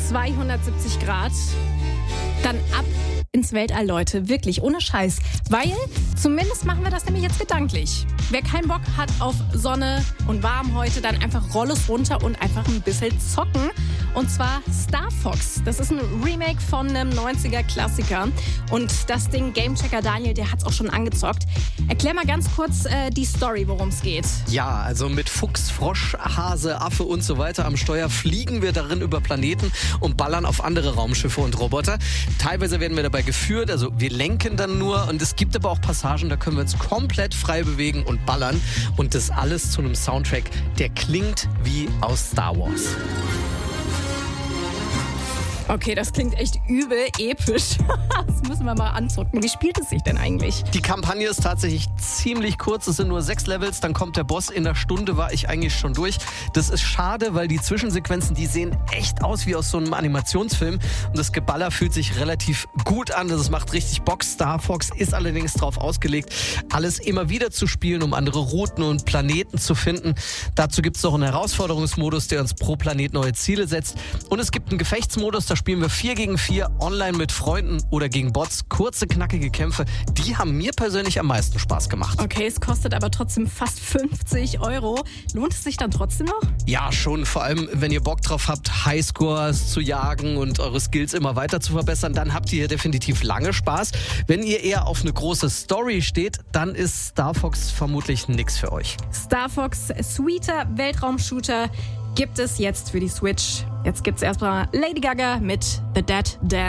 270 Grad. Dann ab ins Weltall, Leute. Wirklich, ohne Scheiß. Weil, zumindest machen wir das nämlich jetzt gedanklich. Wer keinen Bock hat auf Sonne und warm heute, dann einfach Rollos runter und einfach ein bisschen zocken. Und zwar Star Fox. Das ist ein Remake von einem 90er-Klassiker. Und das Ding, Gamechecker Daniel, der hat's auch schon angezockt. Erklär mal ganz kurz die Story, worum es geht. Ja, also mit Fuchs, Frosch, Hase, Affe und so weiter am Steuer fliegen wir darin über Planeten und ballern auf andere Raumschiffe und Roboter. Teilweise werden wir dabei geführt, also wir lenken dann nur. Und es gibt aber auch Passagen, da können wir uns komplett frei bewegen und ballern. Und das alles zu einem Soundtrack, der klingt wie aus Star Wars. Okay, das klingt echt übel episch. Das müssen wir mal anzocken. Wie spielt es sich denn eigentlich? Die Kampagne ist tatsächlich ziemlich kurz. Es sind nur 6 Levels, dann kommt der Boss. In einer Stunde war ich eigentlich schon durch. Das ist schade, weil die Zwischensequenzen, die sehen echt aus wie aus so einem Animationsfilm. Und das Geballer fühlt sich relativ gut an. Das macht richtig Bock. Star Fox ist allerdings darauf ausgelegt, alles immer wieder zu spielen, um andere Routen und Planeten zu finden. Dazu gibt es noch einen Herausforderungsmodus, der uns pro Planet neue Ziele setzt. Und es gibt einen Gefechtsmodus, da spielen wir 4 gegen 4 online mit Freunden oder gegen Bots. Kurze, knackige Kämpfe, die haben mir persönlich am meisten Spaß gemacht. Okay, es kostet aber trotzdem fast 50 €. Lohnt es sich dann trotzdem noch? Ja, schon. Vor allem, wenn ihr Bock drauf habt, Highscores zu jagen und eure Skills immer weiter zu verbessern, dann habt ihr hier definitiv lange Spaß. Wenn ihr eher auf eine große Story steht, dann ist Star Fox vermutlich nix für euch. Star Fox, sweeter Weltraumshooter, gibt es jetzt für die Switch. Jetzt gibt's erstmal Lady Gaga mit The Dead Dance.